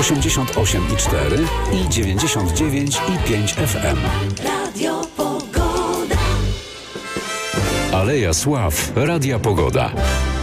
88,4 i 99,5 FM. Radio Pogoda. Aleja Sław, Radia Pogoda.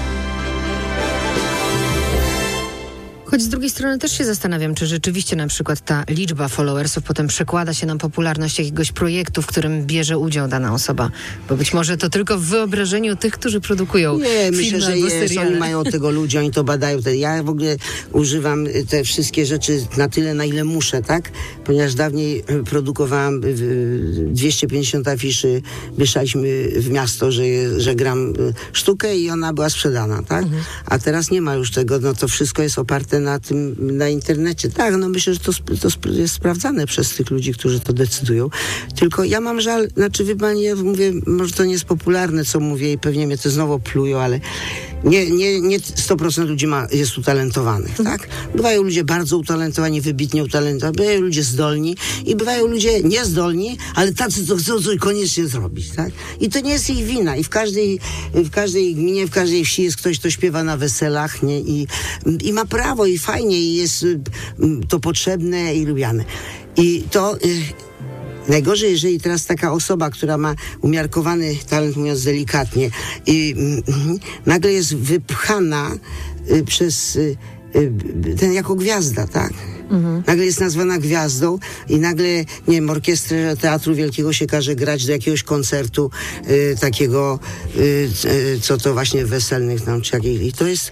Choć z drugiej strony też się zastanawiam, czy rzeczywiście na przykład ta liczba followersów potem przekłada się na popularność jakiegoś projektu, w którym bierze udział dana osoba. Bo być może to tylko w wyobrażeniu tych, którzy produkują filmy myślę, że albo jest, seriale. oni mają tego ludzi, oni to badają. Ja w ogóle używam te wszystkie rzeczy na tyle, na ile muszę, tak? Ponieważ dawniej produkowałam 250 afiszy, wyszliśmy w miasto, że gram sztukę i ona była sprzedana, tak? A teraz nie ma już tego, no to wszystko jest oparte na internecie. Tak, no myślę, że to jest sprawdzane przez tych ludzi, którzy to decydują. Tylko ja mam żal, wie pani, ja mówię, może to nie jest popularne, co mówię i pewnie mnie to znowu plują, ale nie 100% ludzi jest utalentowanych, tak? Bywają ludzie bardzo utalentowani, wybitnie utalentowani, bywają ludzie zdolni i bywają ludzie niezdolni, ale tacy, co chcą coś koniecznie zrobić, tak? I to nie jest ich wina. I w każdej gminie, w każdej wsi jest ktoś, kto śpiewa na weselach, nie? I ma prawo, i fajnie, i jest to potrzebne i lubiane. I to... Najgorzej, jeżeli teraz taka osoba, która ma umiarkowany talent, mówiąc delikatnie, i nagle jest wypchana przez ten jako gwiazda, tak? Nagle jest nazwana gwiazdą i nagle, nie wiem, orkiestrę Teatru Wielkiego się każe grać do jakiegoś koncertu takiego, co to właśnie weselnych nam, czy jakiej,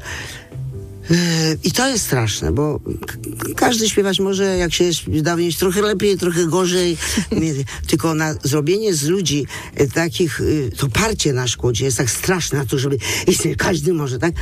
i to jest straszne, bo każdy śpiewać może, jak się dawniej, trochę lepiej, trochę gorzej, tylko na zrobienie z ludzi takich, to parcie na szkodzie jest tak straszne, na to, żeby każdy może, tak?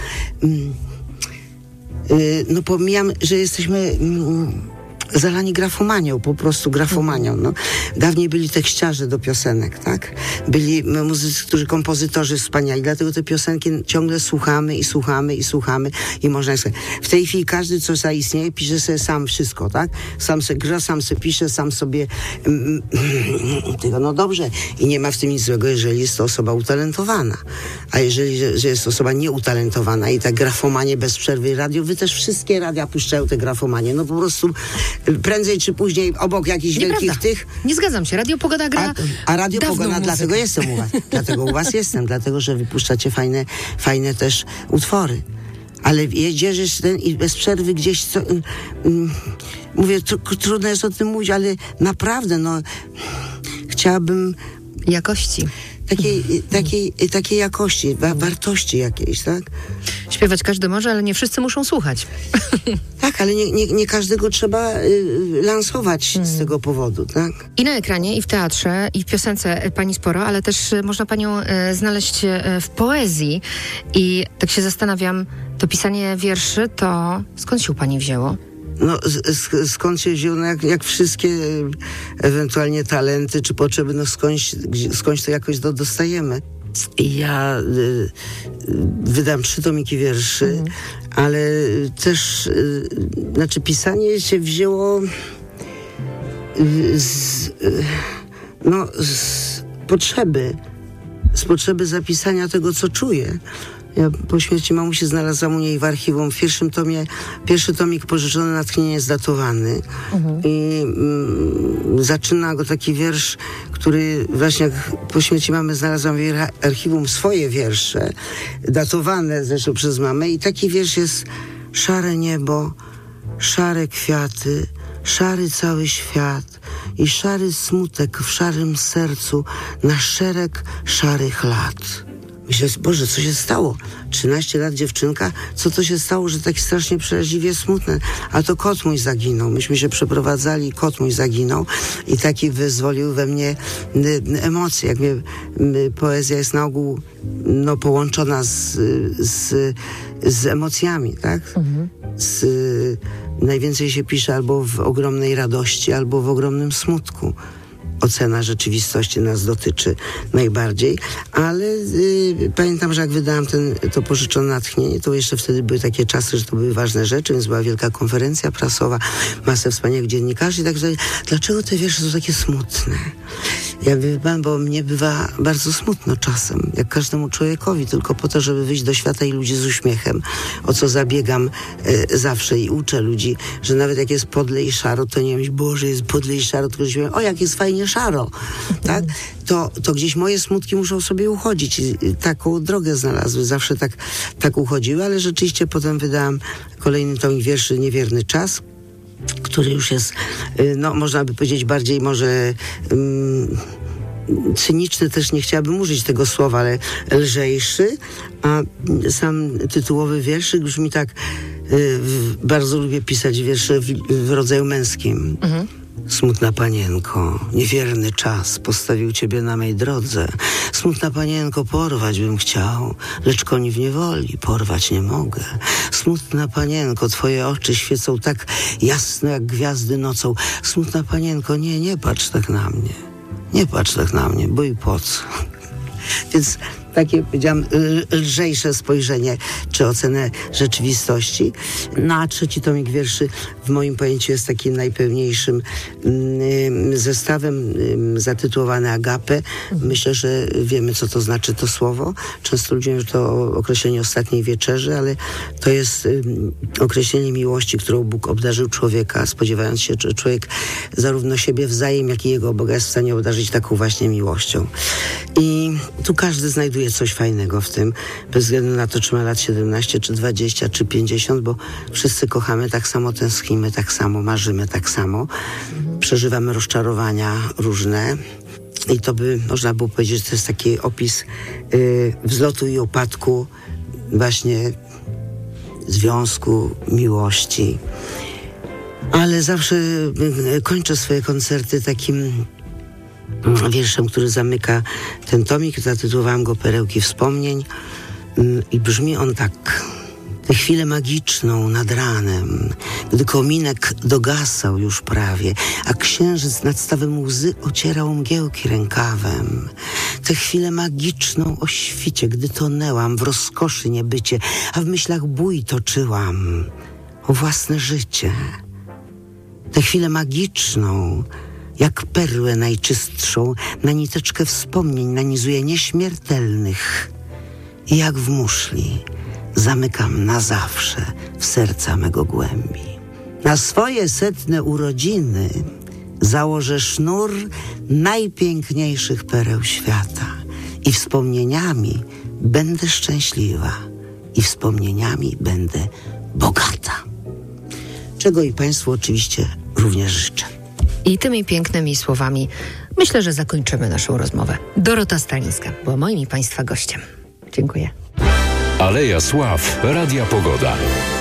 No pomijam, że jesteśmy zalani grafomanią, po prostu grafomanią. No. Dawniej byli tekściarze do piosenek, tak? Byli muzycy, kompozytorzy wspaniali, dlatego te piosenki ciągle słuchamy i można je słuchać. W tej chwili każdy, co zaistnieje, pisze sobie sam wszystko, tak? Sam se gra, sam se pisze, sam sobie tego, no dobrze. I nie ma w tym nic złego, jeżeli jest to osoba utalentowana. A jeżeli że jest osoba nieutalentowana i tak grafomanie bez przerwy wy też wszystkie radia puszczają te grafomanie. No po prostu prędzej czy później obok jakichś wielkich tych... Nie zgadzam się. Radio Pogoda gra A Radio Pogoda, muzykę. dlatego jestem u was. Dlatego u was jestem. Dlatego, że wypuszczacie fajne też utwory. Ale jedziesz i bez przerwy gdzieś... mówię, trudno jest o tym mówić, ale naprawdę, no... Chciałabym... Jakości. Takiej jakości, wartości jakiejś, tak? Śpiewać każdy może, ale nie wszyscy muszą słuchać. Tak, ale nie każdego trzeba lansować z tego powodu, tak? I na ekranie, i w teatrze, i w piosence pani sporo, ale też można panią znaleźć w poezji. I tak się zastanawiam, to pisanie wierszy, to skąd się u pani wzięło? No, skąd się wziął, no jak wszystkie ewentualnie talenty czy potrzeby, no skądś to jakoś dostajemy. I ja wydam 3 tomiki wierszy, ale też, pisanie się wzięło z potrzeby zapisania tego, co czuję. Ja po śmierci mamusi znalazłam u niej w archiwum. W pierwszy tomik Pożyczone natchnienie jest datowany. I zaczyna go taki wiersz, który właśnie jak po śmierci mamy znalazłam w jej archiwum swoje wiersze, datowane zresztą przez mamę. I taki wiersz jest: szare niebo, szare kwiaty, szary cały świat i szary smutek w szarym sercu na szereg szarych lat. Myślę, Boże, co się stało? 13 lat dziewczynka? Co to się stało, że tak strasznie przeraźliwie smutne? A to kot mój zaginął. Myśmy się przeprowadzali, kot mój zaginął i taki wyzwolił we mnie emocje. Jak mnie poezja jest na ogół połączona z emocjami, tak? Najwięcej się pisze albo w ogromnej radości, albo w ogromnym smutku. ocena rzeczywistości nas dotyczy najbardziej, ale pamiętam, że jak wydałam to pożyczone natchnienie, to jeszcze wtedy były takie czasy, że to były ważne rzeczy, więc była wielka konferencja prasowa, masę wspaniałych dziennikarzy i tak dalej. Dlaczego te wiersze są takie smutne? Ja wiem, bo mnie bywa bardzo smutno czasem, jak każdemu człowiekowi, tylko po to, żeby wyjść do świata i ludzi z uśmiechem, o co zabiegam zawsze i uczę ludzi, że nawet jak jest podle i szaro, to nie myśl, Boże, jest podle i szaro, tylko że o, jak jest fajnie szaro, tak? To gdzieś moje smutki muszą sobie uchodzić. I taką drogę znalazły, zawsze tak uchodziły, ale rzeczywiście potem wydałam kolejny tom wierszy Niewierny czas, który już jest, no można by powiedzieć bardziej może cyniczny, też nie chciałabym użyć tego słowa, ale lżejszy, a sam tytułowy wierszyk brzmi tak, bardzo lubię pisać wiersze w rodzaju męskim. Smutna panienko, niewierny czas postawił ciebie na mej drodze. Smutna panienko, porwać bym chciał, lecz koni w niewoli, porwać nie mogę. Smutna panienko, twoje oczy świecą tak jasno jak gwiazdy nocą. Smutna panienko, nie patrz tak na mnie. Nie patrz tak na mnie, bo i po co? Więc takie, powiedziałam, lżejsze spojrzenie czy ocenę rzeczywistości. No a trzeci tomik wierszy w moim pojęciu jest takim najpełniejszym zestawem zatytułowany Agape. Myślę, że wiemy, co to znaczy to słowo. Często ludzie mówią, że to określenie ostatniej wieczerzy, ale to jest określenie miłości, którą Bóg obdarzył człowieka, spodziewając się, że człowiek zarówno siebie wzajem, jak i jego Boga jest w stanie obdarzyć taką właśnie miłością. I tu każdy znajduje coś fajnego w tym, bez względu na to, czy ma lat 17, czy 20, czy 50, bo wszyscy kochamy tak samo, tęsknimy tak samo, marzymy tak samo, przeżywamy rozczarowania różne. I to by można było powiedzieć, że to jest taki opis wzlotu i upadku właśnie związku, miłości. Ale zawsze kończę swoje koncerty takim wierszem, który zamyka ten tomik. Zatytułowałam go Perełki wspomnień i brzmi on tak. Tę chwilę magiczną nad ranem, gdy kominek dogasał już prawie, a księżyc nad stawem łzy ocierał mgiełki rękawem. Tę chwilę magiczną o świcie, gdy tonęłam w rozkoszy niebycie, a w myślach bój toczyłam o własne życie. Tę chwilę magiczną, jak perłę najczystszą, na niteczkę wspomnień nanizuję nieśmiertelnych i jak w muszli zamykam na zawsze w serca mego głębi. Na swoje 100. urodziny założę sznur najpiękniejszych pereł świata i wspomnieniami będę szczęśliwa i wspomnieniami będę bogata. Czego i Państwu oczywiście również życzę. I tymi pięknymi słowami myślę, że zakończymy naszą rozmowę. Dorota Stalińska była moim i Państwa gościem. Dziękuję. Aleja Sław, Radia Pogoda.